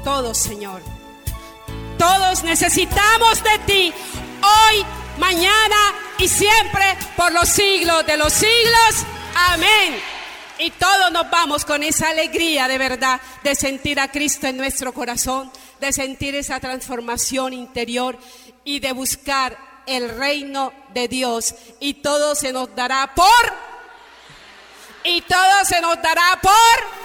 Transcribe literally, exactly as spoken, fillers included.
todos, Señor. Todos necesitamos de ti, hoy, mañana y siempre, por los siglos de los siglos. Amén. Y todos nos vamos con esa alegría de verdad de sentir a Cristo en nuestro corazón, de sentir esa transformación interior y de buscar el reino de Dios. Y todo se nos dará por, y todo se nos dará por